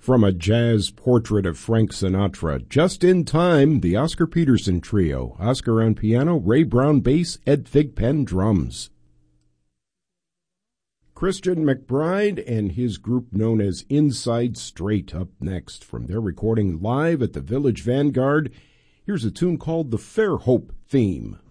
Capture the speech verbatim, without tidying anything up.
From a jazz portrait of Frank Sinatra, just in time, the Oscar Peterson Trio. Oscar on piano, Ray Brown bass, Ed Thigpen drums. Christian McBride and his group known as Inside Straight up next. From their recording live at the Village Vanguard, here's a tune called the Fairhope Theme.